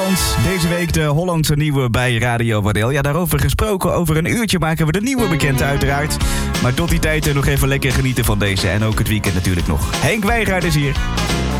Holland. Deze week de Hollandse nieuwe bij Radio Waddel. Ja, daarover gesproken. Over een uurtje maken we de nieuwe bekend uiteraard. Maar tot die tijd nog even lekker genieten van deze. En ook het weekend natuurlijk nog. Henk Wijngaard is hier.